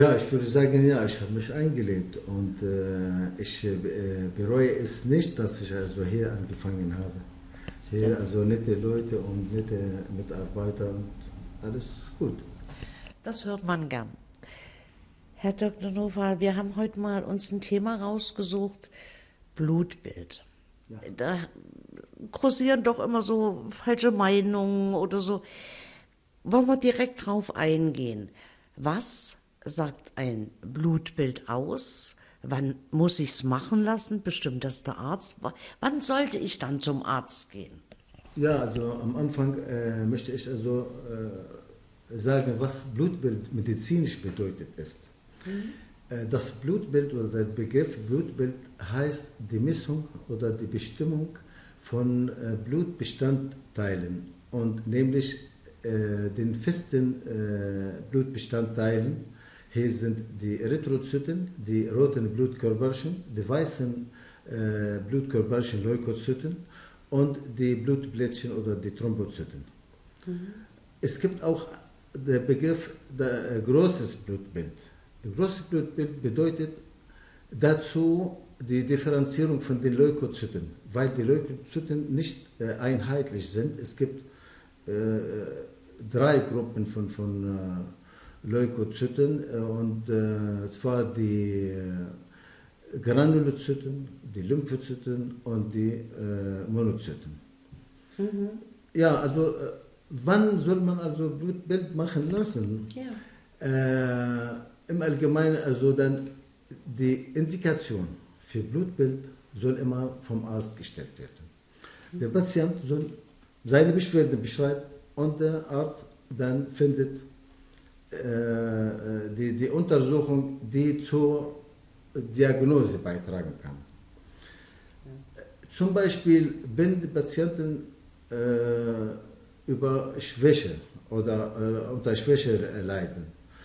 Ja, ich würde sagen, ja, ich habe mich eingelebt und ich bereue es nicht, dass ich also hier angefangen habe. Ja. Hier also nette Leute und nette Mitarbeiter und alles gut. Das hört man gern. Herr Dr. Nowal, wir haben heute mal uns ein Thema rausgesucht, Blutbild. Ja. Da kursieren doch immer so falsche Meinungen oder so. Wollen wir direkt drauf eingehen? Was sagt ein Blutbild aus? Wann muss ich es machen lassen? Bestimmt das der Arzt. Wann sollte ich dann zum Arzt gehen? Ja, also am Anfang möchte ich also sagen, was Blutbild medizinisch bedeutet ist. Das Blutbild oder der Begriff Blutbild heißt die Messung oder die Bestimmung von Blutbestandteilen und nämlich den festen Blutbestandteilen. Hier sind die Erythrozyten, die roten Blutkörperchen, die weißen Blutkörperchen, Leukozyten und die Blutplättchen oder die Thrombozyten. Es gibt auch der Begriff großes Blutbild. Großes Blutbild bedeutet dazu die Differenzierung von den Leukozyten, weil die Leukozyten nicht einheitlich sind. Es gibt drei Gruppen von Leukozyten und zwar die Granulozyten, die Lymphozyten und die Monozyten. Ja, also wann soll man also Blutbild machen lassen? Ja. Im Allgemeinen also dann die Indikation für Blutbild soll immer vom Arzt gestellt werden. Der Patient soll seine Beschwerden beschreiben und der Arzt dann findet die Untersuchung, die zur Diagnose beitragen kann. Zum Beispiel, wenn die Patienten über Schwäche oder unter Schwäche leiden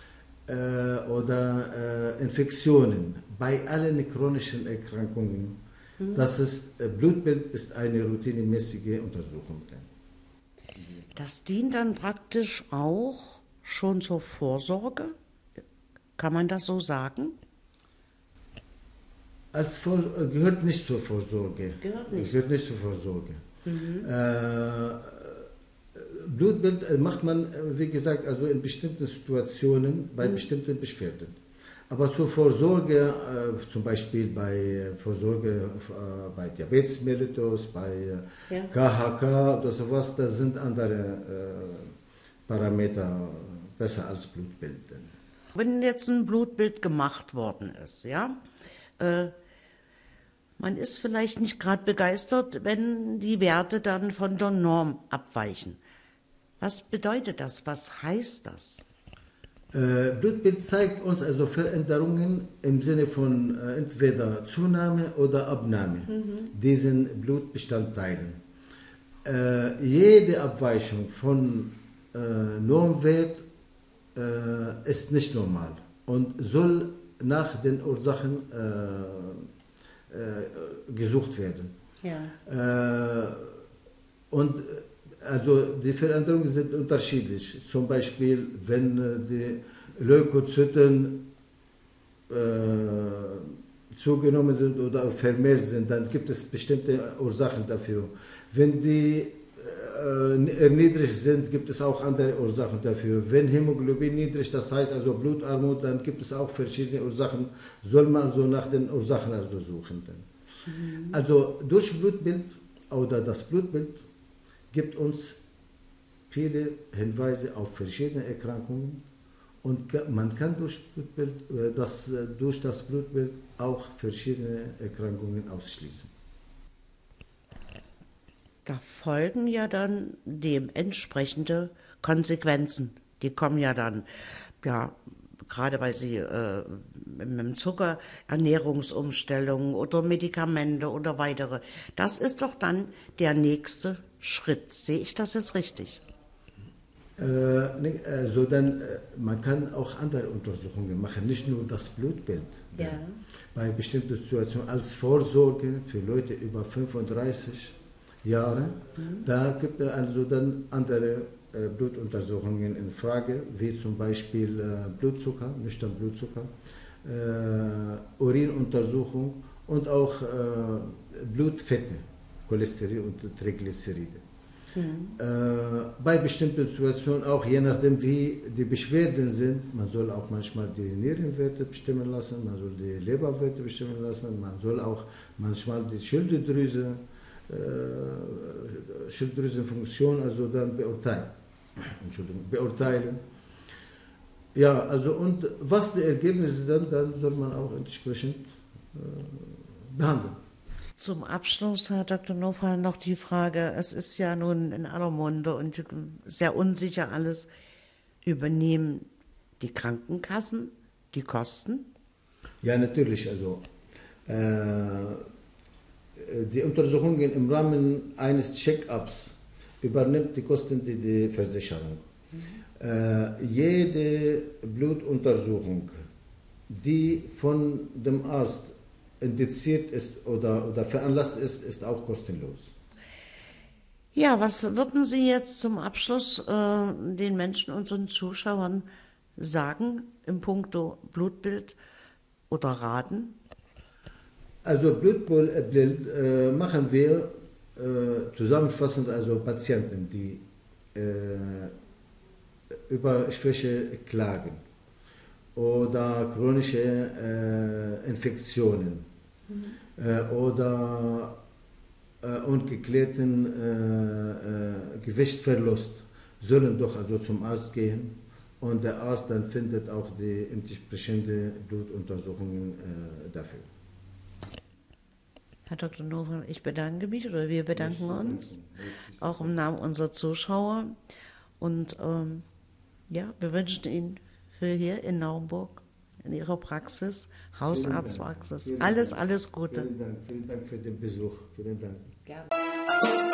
oder Infektionen bei allen chronischen Erkrankungen, das ist, Blutbild ist eine routinemäßige Untersuchung. Das dient dann praktisch auch schon zur Vorsorge? Kann man das so sagen? Gehört nicht zur Vorsorge. Gehört nicht. Gehört nicht zur Vorsorge. Blutbild macht man, wie gesagt, also in bestimmten Situationen bei bestimmten Beschwerden. Aber zur Vorsorge, zum Beispiel bei Vorsorge bei Diabetes mellitus, bei Ja. KHK oder sowas, das sind andere Parameter besser als Blutbild. Wenn jetzt ein Blutbild gemacht worden ist, ja, man ist vielleicht nicht gerade begeistert, wenn die Werte dann von der Norm abweichen. Was bedeutet das? Was heißt das? Blutbild zeigt uns also Veränderungen im Sinne von entweder Zunahme oder Abnahme diesen Blutbestandteilen. Jede Abweichung von Normwert ist nicht normal und soll nach den Ursachen gesucht werden. Ja. Und also die Veränderungen sind unterschiedlich. Zum Beispiel, wenn die Leukozyten zugenommen sind oder vermehrt sind, dann gibt es bestimmte Ursachen dafür. Wenn die niedrig sind, gibt es auch andere Ursachen dafür. Wenn Hämoglobin niedrig, das heißt also Blutarmut, dann gibt es auch verschiedene Ursachen. Soll man so nach den Ursachen also suchen. Also durch Blutbild oder das Blutbild gibt uns viele Hinweise auf verschiedene Erkrankungen und man kann durch das Blutbild auch verschiedene Erkrankungen ausschließen. Da folgen ja dann dementsprechende Konsequenzen. Die kommen ja dann, ja, gerade weil sie mit dem Zucker, Ernährungsumstellungen oder Medikamente oder weitere. Das ist doch dann der nächste Schritt. Sehe ich das jetzt richtig? Also dann, man kann auch andere Untersuchungen machen, nicht nur das Blutbild. Ja. Bei bestimmten Situationen als Vorsorge für Leute über 35 Jahre, da gibt es also dann andere Blutuntersuchungen in Frage, wie zum Beispiel Blutzucker, nüchtern Blutzucker, Urinuntersuchung und auch Blutfette, Cholesterin und Triglyceride. Bei bestimmten Situationen auch, je nachdem wie die Beschwerden sind, man soll auch manchmal die Nierenwerte bestimmen lassen, man soll die Leberwerte bestimmen lassen, man soll auch manchmal die Schilddrüsenfunktion also dann beurteilen. Ja, also und was die Ergebnisse sind, dann soll man auch entsprechend behandeln. Zum Abschluss, Herr Dr. Nowal, noch die Frage, es ist ja nun in aller Munde und sehr unsicher alles, übernehmen die Krankenkassen die Kosten? Ja, natürlich, also die Untersuchungen im Rahmen eines Check-ups übernimmt die Kosten die Versicherung. Jede Blutuntersuchung, die von dem Arzt indiziert ist oder veranlasst ist, ist auch kostenlos. Ja, was würden Sie jetzt zum Abschluss den Menschen, unseren Zuschauern sagen im Punkto Blutbild oder Raten? Also Blutbild machen wir zusammenfassend, also Patienten, die über Schwäche klagen oder chronische Infektionen oder ungeklärten Gewichtsverlust, sollen doch also zum Arzt gehen und der Arzt dann findet auch die entsprechende Blutuntersuchungen dafür. Herr Dr. Nowal, ich bedanke mich oder wir bedanken uns, auch im Namen unserer Zuschauer. Und ja, wir wünschen Ihnen für hier in Naumburg, in Ihrer Praxis, Hausarztpraxis, alles Gute. Vielen Dank für den Besuch. Vielen Dank. Gerne.